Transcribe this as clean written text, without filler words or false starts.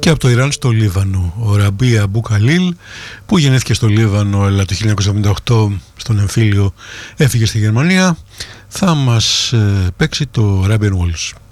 Και από το Ιράν στο Λίβανο, ο Ραμπί Αμπού Καλίλ, που γεννήθηκε στο Λίβανο αλλά το 1978 στον εμφύλιο έφυγε στη Γερμανία, θα μας παίξει το Arabian Waltz.